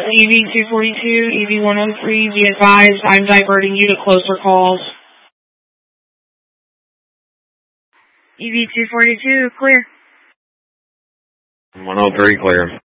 EV242, EV103, be advised, I'm diverting you to closer calls. EV242, clear. 103, clear.